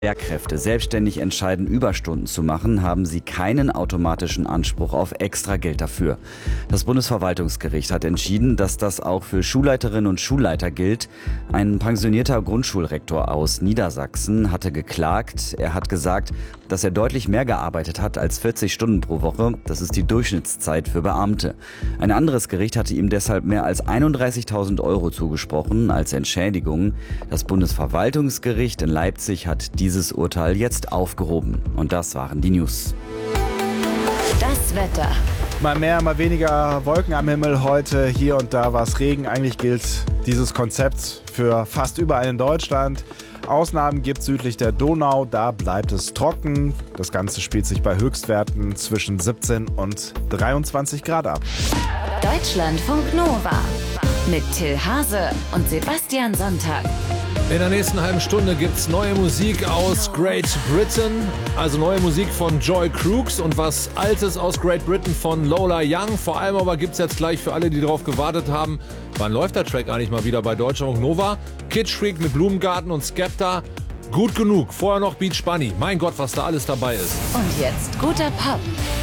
Lehrkräfte selbstständig entscheiden, Überstunden zu machen, haben sie keinen automatischen Anspruch auf Extrageld dafür. Das Bundesverwaltungsgericht hat entschieden, dass das auch für Schulleiterinnen und Schulleiter gilt. Ein pensionierter Grundschulrektor aus Niedersachsen hatte geklagt. Er hat gesagt, dass er deutlich mehr gearbeitet hat als 40 Stunden pro Woche. Das ist die Durchschnittszeit für Beamte. Ein anderes Gericht hatte ihm deshalb mehr als 31.000 € zugesprochen als Entschädigung. Das Bundesverwaltungsgericht in Leipzig hat dieses Urteil jetzt aufgehoben. Und das waren die News. Das Wetter. Mal mehr, mal weniger Wolken am Himmel heute. Hier und da war es Regen. Eigentlich gilt dieses Konzept für fast überall in Deutschland. Ausnahmen gibt es südlich der Donau, da bleibt es trocken. Das Ganze spielt sich bei Höchstwerten zwischen 17 und 23 Grad ab. Deutschlandfunk Nova mit Till Hase und Sebastian Sonntag. In der nächsten halben Stunde gibt's neue Musik aus Great Britain, also neue Musik von Joy Crooks und was Altes aus Great Britain von Lola Young. Vor allem aber gibt's jetzt gleich für alle, die darauf gewartet haben, wann läuft der Track eigentlich mal wieder bei Deutschlandfunk Nova? Kitsch Freak mit Blumengarten und Skepta. Gut genug, vorher noch Beach Bunny. Mein Gott, was da alles dabei ist. Und jetzt guter Pop.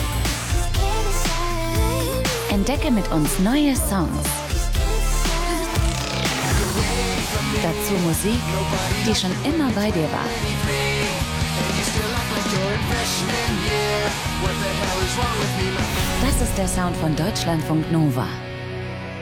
Entdecke mit uns neue Songs. Dazu Musik, die schon immer bei dir war. Das ist der Sound von Deutschlandfunk Nova.